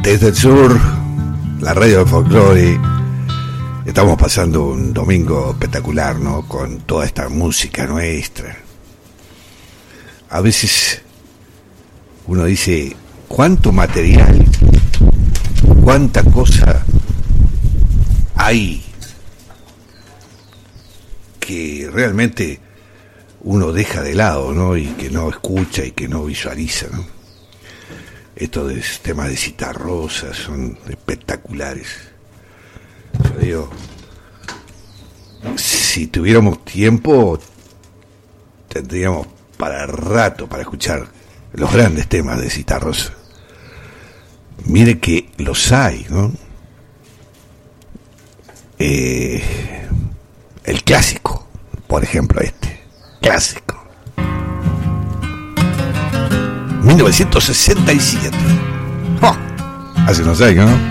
Desde el sur, la radio del folclore. Estamos pasando un domingo espectacular, ¿no? Con toda esta música nuestra. A veces uno dice, ¿cuánto material, cuánta cosa hay que realmente uno deja de lado, ¿no? Y que no escucha y que no visualiza, ¿no? Estos temas de Citarrosa son espectaculares. Yo digo, si tuviéramos tiempo, tendríamos para rato para escuchar los grandes temas de Citarrosa. Mire que los hay, ¿no? El clásico, por ejemplo, clásico. 1967. ¡Oh! Hace unos años, ¿no?